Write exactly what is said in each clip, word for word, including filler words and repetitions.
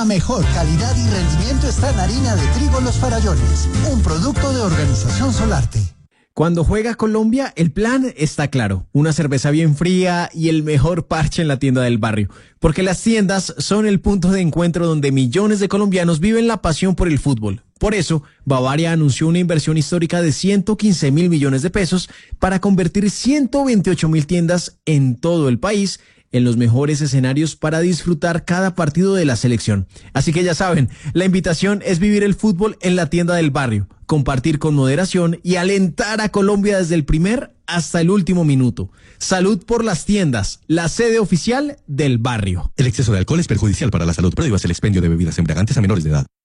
La mejor calidad y rendimiento está en harina de trigo Los Farallones, un producto de Organización Solarte. Cuando juega Colombia, el plan está claro. Una cerveza bien fría y el mejor parche en la tienda del barrio. Porque las tiendas son el punto de encuentro donde millones de colombianos viven la pasión por el fútbol. Por eso, Bavaria anunció una inversión histórica de ciento quince mil millones de pesos para convertir ciento veintiocho mil tiendas en todo el país en los mejores escenarios para disfrutar cada partido de la selección. Así que ya saben, la invitación es vivir el fútbol en la tienda del barrio, compartir con moderación y alentar a Colombia desde el primer hasta el último minuto. Salud por las tiendas, la sede oficial del barrio. El exceso de alcohol es perjudicial para la salud. Prohíbas el expendio de bebidas embriagantes a menores de edad.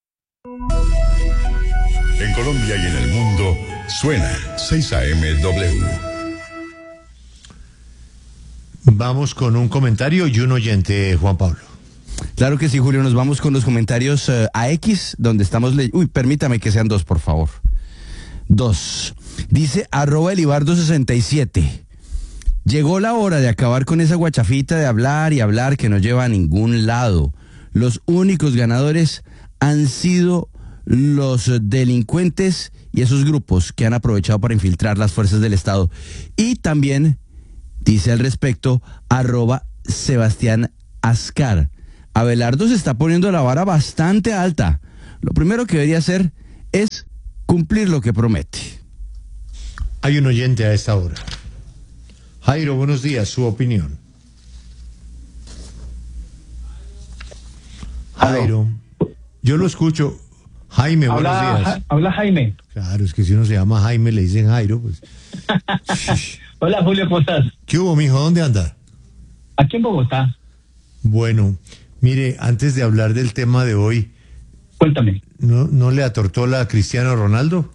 En Colombia y en el mundo, suena seis A M W. Vamos con un comentario y un oyente, Juan Pablo. Claro que sí, Julio, nos vamos con los comentarios uh, a X, donde estamos leyendo. Uy, permítame que sean dos, por favor. Dos. Dice arroba elibardo sesenta y siete. Llegó la hora de acabar con esa guachafita de hablar y hablar que no lleva a ningún lado. Los únicos ganadores han sido los delincuentes y esos grupos que han aprovechado para infiltrar las fuerzas del Estado. Y también dice al respecto, arroba Sebastián Ascar. Abelardo se está poniendo la vara bastante alta. Lo primero que debería hacer es cumplir lo que promete. Hay un oyente a esta hora. Jairo, buenos días, su opinión. Jairo, yo lo escucho. Jaime, buenos habla, días. Ja, habla Jaime. Claro, es que si uno se llama Jaime le dicen Jairo, pues. Hola Julio, ¿cómo estás? ¿Qué hubo, mijo? ¿Dónde anda? Aquí en Bogotá. Bueno, mire, antes de hablar del tema de hoy, cuéntame. ¿No, no le atortó la a Cristiano Ronaldo?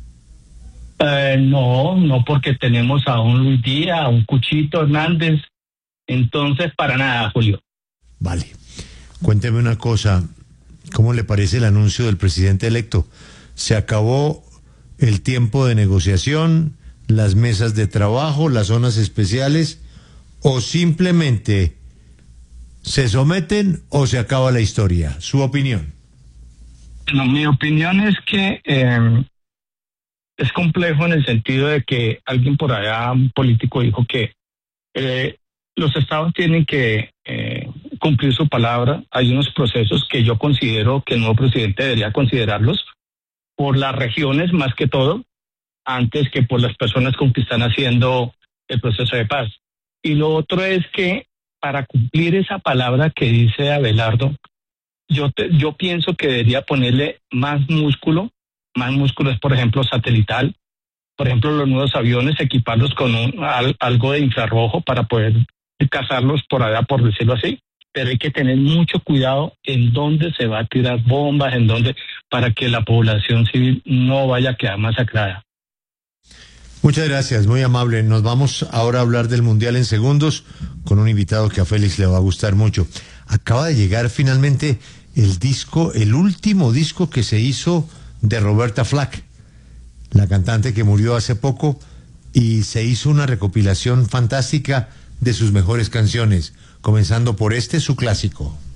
Eh, no, no, porque tenemos a un Luis Díaz, a un Cuchito Hernández, entonces para nada, Julio. Vale, cuénteme una cosa, ¿cómo le parece el anuncio del presidente electo? ¿Se acabó el tiempo de negociación, las mesas de trabajo, las zonas especiales, o simplemente se someten o se acaba la historia? Su opinión. No, mi opinión es que eh, es complejo en el sentido de que alguien por allá, un político, dijo que eh, los estados tienen que eh, cumplir su palabra. Hay unos procesos que yo considero que el nuevo presidente debería considerarlos por las regiones más que todo, antes que por las personas con que están haciendo el proceso de paz. Y lo otro es que para cumplir esa palabra que dice Abelardo, yo, te, yo pienso que debería ponerle más músculo, más músculo es por ejemplo satelital, por ejemplo los nuevos aviones, equiparlos con un, al, algo de infrarrojo para poder cazarlos por allá, por decirlo así, pero hay que tener mucho cuidado en dónde se va a tirar bombas, en dónde, para que la población civil no vaya a quedar masacrada. Muchas gracias, muy amable. Nos vamos ahora a hablar del Mundial en segundos con un invitado que a Félix le va a gustar mucho. Acaba de llegar finalmente el disco, el último disco que se hizo de Roberta Flack, la cantante que murió hace poco, y se hizo una recopilación fantástica de sus mejores canciones, comenzando por este, su clásico.